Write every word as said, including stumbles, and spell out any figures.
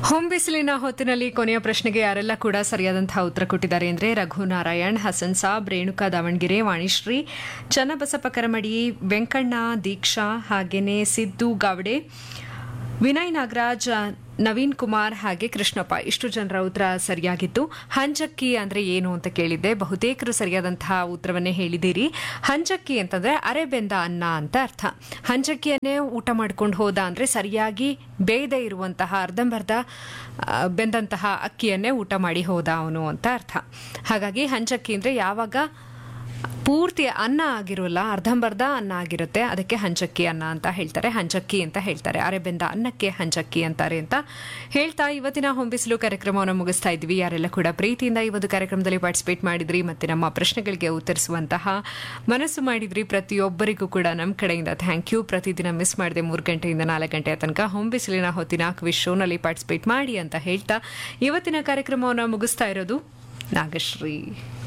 Home ಬಿಸಿಲಿನ ಹೊತ್ತಿನಲ್ಲಿ ಕೊನೆಯ ಪ್ರಶ್ನೆಗೆ ಯಾರೆಲ್ಲ ಕೂಡ ಸರಿಯಾದಂತಹ ಉತ್ತರ ಕೊಟ್ಟಿದ್ದಾರೆ ಅಂದರೆ ರಘುನಾರಾಯಣ್, ಹಸನ್ ಸಾಬ್, ರೇಣುಕಾ ದಾವಣಗೆರೆ, ವಾಣಿಶ್ರೀ, ಚನ್ನಬಸಪ್ಪ ಕರಮಡಿ, ವೆಂಕಣ್ಣ, ದೀಕ್ಷಾ, ಹಾಗೇನೆ ಸಿದ್ದು ಗಾವಡೆ, ವಿನಯ್ ನಾಗರಾಜ್, ನವೀನ್ ಕುಮಾರ್ ಹಾಗೆ ಕೃಷ್ಣಪ್ಪ. ಇಷ್ಟು ಜನರ ಉತ್ತರ ಸರಿಯಾಗಿತ್ತು. ಹಂಚಕ್ಕಿ ಅಂದ್ರೆ ಏನು ಅಂತ ಕೇಳಿದ್ದೆ. ಬಹುತೇಕರು ಸರಿಯಾದಂತಹ ಉತ್ತರವನ್ನೇ ಹೇಳಿದ್ದೀರಿ. ಹಂಚಕ್ಕಿ ಅಂತಂದ್ರೆ ಅರೆಬೆಂದ ಅನ್ನ ಅಂತ ಅರ್ಥ. ಹಂಚಕ್ಕಿಯನ್ನೇ ಊಟ ಮಾಡ್ಕೊಂಡು ಹೋದ ಅಂದ್ರೆ ಸರಿಯಾಗಿ ಬೇಯದೇ ಇರುವಂತಹ ಅರ್ಧಂಬರ್ಧ ಬೆಂದಂತಹ ಅಕ್ಕಿಯನ್ನೇ ಊಟ ಮಾಡಿ ಹೋದ ಅವನು ಅಂತ ಅರ್ಥ. ಹಾಗಾಗಿ ಹಂಚಕ್ಕಿ ಅಂದ್ರೆ ಯಾವಾಗ ಪೂರ್ತಿ ಅನ್ನ ಆಗಿರೋಲ್ಲ, ಅರ್ಧಂಬರ್ಧ ಅನ್ನ ಆಗಿರುತ್ತೆ, ಅದಕ್ಕೆ ಹಂಚಕ್ಕಿ ಅನ್ನ ಅಂತ ಹೇಳ್ತಾರೆ, ಹಂಚಕ್ಕಿ ಅಂತ ಹೇಳ್ತಾರೆ. ಅರೆಬೆಂದ ಅನ್ನಕ್ಕೆ ಹಂಚಕ್ಕಿ ಅಂತಾರೆ ಅಂತ ಹೇಳ್ತಾ ಇವತ್ತಿನ ಹೊಂಬಿಸಿಲು ಕಾರ್ಯಕ್ರಮವನ್ನು ಮುಗಿಸ್ತಾ ಇದ್ವಿ. ಯಾರೆಲ್ಲ ಕೂಡ ಪ್ರೀತಿಯಿಂದ ಈ ಒಂದು ಕಾರ್ಯಕ್ರಮದಲ್ಲಿ ಪಾರ್ಟಿಸಿಪೇಟ್ ಮಾಡಿದ್ರಿ ಮತ್ತೆ ನಮ್ಮ ಪ್ರಶ್ನೆಗಳಿಗೆ ಉತ್ತರಿಸುವಂತಹ ಮನಸ್ಸು ಮಾಡಿದ್ರಿ, ಪ್ರತಿಯೊಬ್ಬರಿಗೂ ಕೂಡ ನಮ್ಮ ಕಡೆಯಿಂದ ಥ್ಯಾಂಕ್ ಯು. ಪ್ರತಿದಿನ ಮಿಸ್ ಮಾಡದೆ ಮೂರು ಗಂಟೆಯಿಂದ ನಾಲ್ಕು ಗಂಟೆಯ ತನಕ ಹೊಂಬಿಸಿಲಿನ ಹೊತ್ತಿನ ಕ್ವಿಜ್ ಶೋನಲ್ಲಿ ಪಾರ್ಟಿಸಿಪೇಟ್ ಮಾಡಿ ಅಂತ ಹೇಳ್ತಾ ಇವತ್ತಿನ ಕಾರ್ಯಕ್ರಮವನ್ನು ಮುಗಿಸ್ತಾ ಇರೋದು ನಾಗಶ್ರೀ.